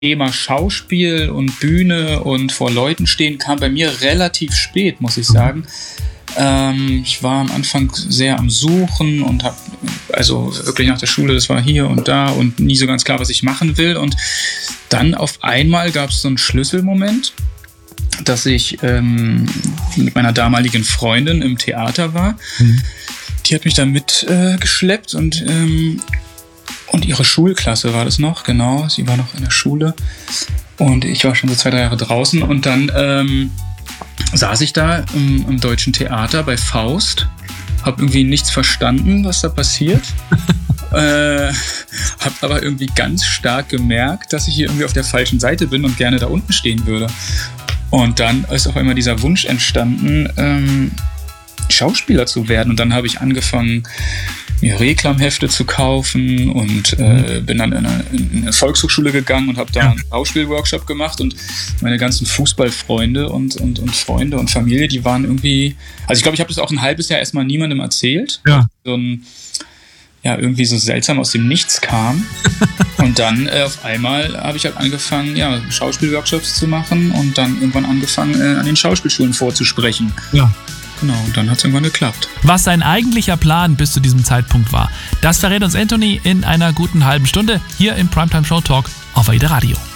Thema Schauspiel und Bühne und vor Leuten stehen kam bei mir relativ spät, muss ich sagen. Ich war am Anfang sehr am Suchen und habe also wirklich nach der Schule, das war hier und da und nie so ganz klar, was ich machen will. Und dann auf einmal gab es so einen Schlüsselmoment, dass ich mit meiner damaligen Freundin im Theater war. Die hat mich da mitgeschleppt und ihre Schulklasse war das noch, genau. Sie war noch in der Schule und ich war schon so 2-3 Jahre draußen und dann saß ich da im Deutschen Theater bei Faust, hab irgendwie nichts verstanden, was da passiert. Hab aber irgendwie ganz stark gemerkt, dass ich hier irgendwie auf der falschen Seite bin und gerne da unten stehen würde. Und dann ist auf einmal dieser Wunsch entstanden, Schauspieler zu werden. Und dann habe ich angefangen, mir Reklamhefte zu kaufen und bin dann in eine Volkshochschule gegangen und habe da einen Schauspielworkshop gemacht und meine ganzen Fußballfreunde und Freunde und Familie, die waren irgendwie, also ich glaube, ich habe das auch ein halbes Jahr erstmal niemandem erzählt, irgendwie so seltsam aus dem Nichts kam und dann auf einmal habe ich halt angefangen, Schauspielworkshops zu machen und dann irgendwann angefangen, an den Schauspielschulen vorzusprechen. Ja. Genau, und dann hat es irgendwann geklappt. Was sein eigentlicher Plan bis zu diesem Zeitpunkt war, das verrät uns Anthony in einer guten halben Stunde hier im Primetime Show Talk auf AIDA Radio.